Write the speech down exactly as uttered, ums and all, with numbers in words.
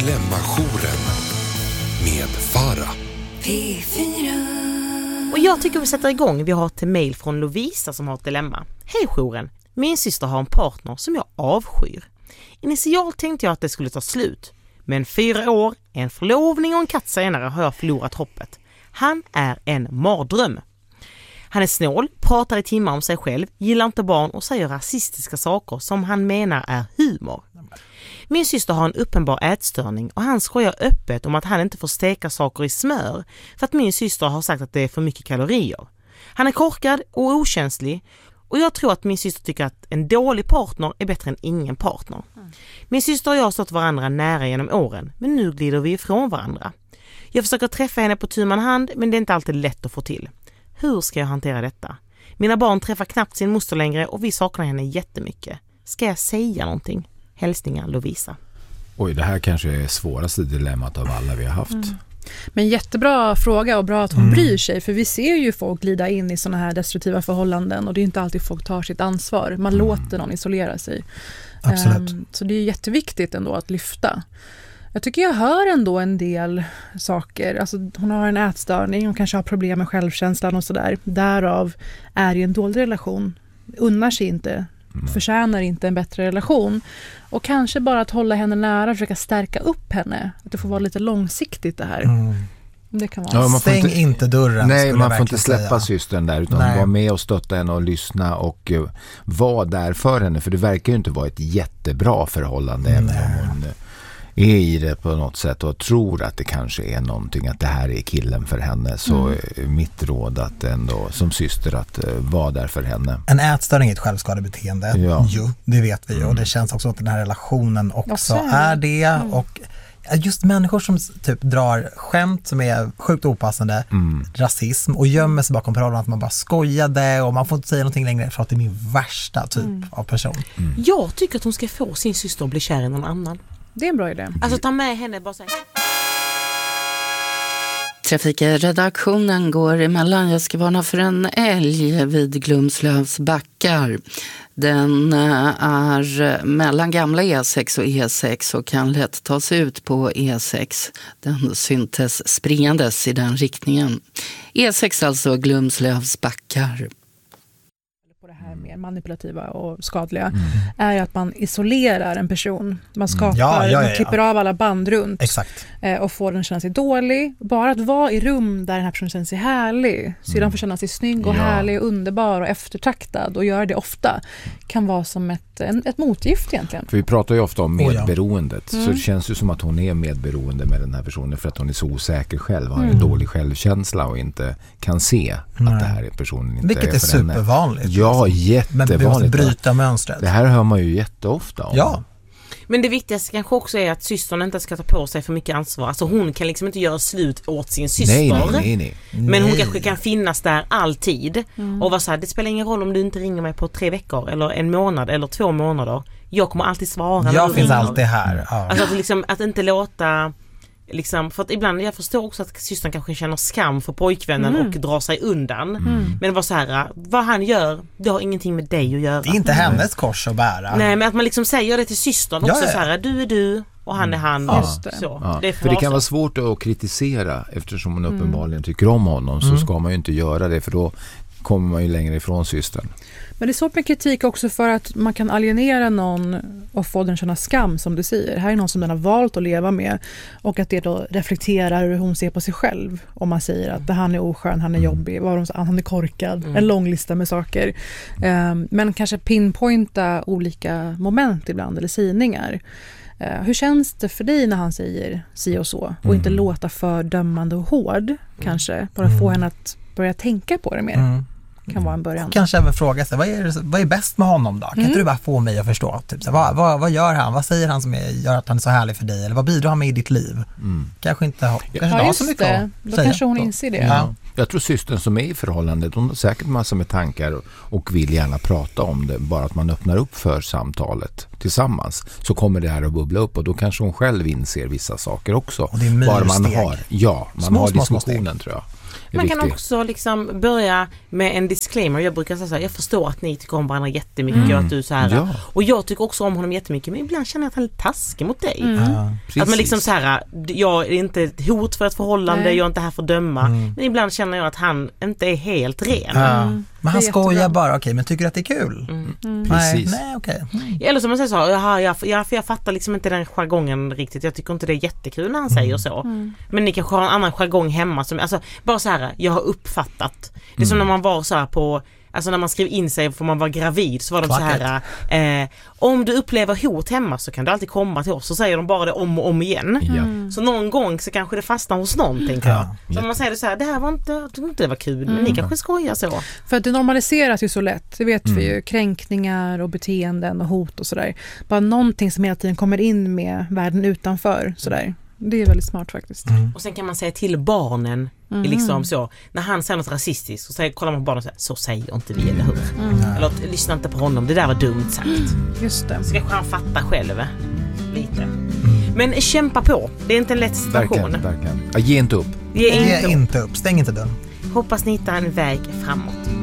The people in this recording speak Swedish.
Dilemma-jouren med Farah. P fyra. Och jag tycker vi sätter igång. Vi har ett mejl från Lovisa som har ett dilemma. Hej jouren. Min syster har en partner som jag avskyr. Initialt tänkte jag att det skulle ta slut. Men fyra år, en förlovning och en katt senare har jag förlorat hoppet. Han är en mardröm. Han är snål, pratar i timmar om sig själv, gillar inte barn och säger rasistiska saker som han menar är humor. Min syster har en uppenbar ätstörning och han skojar öppet om att han inte får steka saker i smör för att min syster har sagt att det är för mycket kalorier. Han är korkad och okänslig och jag tror att min syster tycker att en dålig partner är bättre än ingen partner. Min syster och jag har stått varandra nära genom åren men nu glider vi ifrån varandra. Jag försöker träffa henne på tu man hand men det är inte alltid lätt att få till. Hur ska jag hantera detta? Mina barn träffar knappt sin moster längre och vi saknar henne jättemycket. Ska jag säga någonting? Hälsningar Lovisa. Oj, det här kanske är svåraste dilemmat av alla vi har haft. Mm. Men jättebra fråga och bra att hon mm. bryr sig. För vi ser ju folk glida in i såna här destruktiva förhållanden och det är inte alltid folk tar sitt ansvar. Man mm. låter någon isolera sig. Absolut. Um, så det är jätteviktigt ändå att lyfta. Jag tycker jag hör ändå en del saker. Alltså, hon har en ätstörning och kanske har problem med självkänslan och sådär. Därav är det en dålig relation. Unnar sig inte. Mm. Förtjänar inte en bättre relation. Och kanske bara att hålla henne nära, försöka stärka upp henne. Att det får vara lite långsiktigt det här. Mm. Det kan vara. Ja, man Stäng inte, inte dörren. Nej, man får inte släppa säga. systern där utan Nej. vara med och stötta henne och lyssna och uh, vara där för henne. För det verkar ju inte vara ett jättebra förhållande även om hon är i det på något sätt och tror att det kanske är någonting, att det här är killen för henne. Så mm. är mitt råd att ändå som syster att uh, vara där för henne. En ätstörning är ett självskadebeteende. Ja. Jo, det vet vi ju. Mm. Och det känns också att den här relationen också, också. är det. Mm. Och just människor som typ drar skämt som är sjukt opassande, mm. rasism och gömmer sig bakom parollen att man bara skojade och man får inte säga någonting längre för att det är min värsta typ mm. av person. Mm. Jag tycker att hon ska få sin syster att bli kär i någon annan. Det är en bra idé. Alltså ta med henne bara så här. Trafikredaktionen går emellan. Jag ska varna för en älg vid Glumslövs backar. Den är mellan gamla E sex och E sex och kan lätt tas ut på E sex. Den syntes springandes i den riktningen. E sex alltså, Glumslövs backar. På det här mer manipulativa och skadliga mm. är ju att man isolerar en person. Man skapar, ja, ja, ja, man klipper ja. av alla band runt. Exakt. Eh, och får den känna sig dålig. Bara att vara i rum där den här personen känner sig härlig. Så mm. den får känna sig snygg och ja. härlig och underbar och eftertraktad och göra det ofta kan vara som ett, en, ett motgift egentligen. För vi pratar ju ofta om medberoendet. Oh, ja. mm. Så det känns ju som att hon är medberoende med den här personen för att hon är så osäker själv. Har mm. en dålig självkänsla och inte kan se Nej. att det här är personen inte Vilket är för är supervanligt. Henne. Ja, jättevanligt. Men vi måste bryta mönstret. Det här hör man ju jätteofta om. Ja. Men det viktigaste kanske också är att systern inte ska ta på sig för mycket ansvar. Alltså hon kan liksom inte göra slut åt sin syster. Nej, nej, nej, nej. Men hon nej. kanske kan finnas där alltid. Mm. Och vara så här, det spelar ingen roll om du inte ringer mig på tre veckor eller en månad eller två månader. Jag kommer alltid svara. Jag finns alltid här. Ja. Alltså att, liksom, att inte låta... Liksom, för att ibland, jag förstår också att systern kanske känner skam för pojkvännen mm. och drar sig undan. Mm. Men det var så här, vad han gör, det har ingenting med dig att göra. Det är inte hennes kors att bära. Nej, men att man liksom säger det till systern också, ja, ja. så här, du är du och han är han. Ja. Just det. Så. Ja. Det är för det kan vara svårt att kritisera eftersom hon uppenbarligen mm. tycker om honom så mm. ska man ju inte göra det för då kommer man ju längre ifrån systern. Men det är svårt med kritik också för att man kan alienera någon och få den känna skam som du säger. Här är någon som den har valt att leva med och att det då reflekterar hur hon ser på sig själv. Om man säger att han är oskön, han är jobbig, han är korkad, mm. en lång lista med saker. Um, men kanske pinpointa olika moment ibland eller sägningar. Uh, hur känns det för dig när han säger si och så? Och mm. inte låta för dömande och hård mm. kanske. Bara få henne att börja tänka på det mer. Mm. Kan vara en början. Kanske även fråga sig, vad är, vad är bäst med honom då? Kan mm. inte du bara få mig att förstå? Typ, så, vad, vad, vad gör han? Vad säger han som är, gör att han är så härlig för dig? Eller vad bidrar han med i ditt liv? Mm. Kanske inte ha, kanske ja, ha just så mycket det. Då säga. Kanske hon inser det. Ja. Ja. Jag tror systern som är i förhållandet, hon har säkert massor med tankar och, och vill gärna prata om det. Bara att man öppnar upp för samtalet tillsammans så kommer det här att bubbla upp och då kanske hon själv inser vissa saker också. Och det är bara man har, ja, man små, har små, diskussionen små tror jag. Man viktig. kan också liksom börja med en disclaimer. Jag brukar säga så här, jag förstår att ni tycker om varandra jättemycket mm. och att du så här. Ja. Och jag tycker också om honom jättemycket, men ibland känner jag att han är lite taskig mot dig. Mm. Ja. Att man liksom så här, jag är inte ett hot för ett förhållande, Nej. jag är inte här för att döma. Mm. Men ibland känner jag att han inte är helt ren. Ja. Mm. Men han Det är skojar jättebra. bara, okej, men tycker du att det är kul? Mm. Mm. Nej, Precis. nej, okej. Mm. Eller som man säger så, jaha, jag, jag, för jag fattar liksom inte den jargongen riktigt. Jag tycker inte det är jättekul när han säger så. Mm. Men ni kanske har en annan jargong hemma som, alltså bara så här, jag har uppfattat. Det är som när man var så här på, alltså när man skrev in sig för man var gravid, så var de så här, eh, om du upplever hot hemma så kan du alltid komma till oss, så säger de bara det om och om igen. Ja. Så någon gång så kanske det fastnar hos någon, tänker jag. Ja. Så om man säger det så här, det här var inte, jag tyckte inte det var kul, men ni kanske skojar så. För att det normaliseras ju så lätt, det vet Mm. vi ju. Kränkningar och beteenden och hot och sådär. Bara någonting som hela tiden kommer in med världen utanför sådär. Det är väldigt smart faktiskt. Mm. Och sen kan man säga till barnen, Mm. liksom så, när han säger något rasistiskt, så säger, kollar man på barnen och säger, så säger inte vi, eller hur? Eller lyssna inte på honom, det där var dumt sagt. Just det. Så kanske han fattar själv lite. Men kämpa på, det är inte en lätt situation. Verkligen, verkligen. Ja, ge inte upp. Ge Ge inte upp. inte upp, stäng inte dörren. Hoppas ni hittar en väg framåt.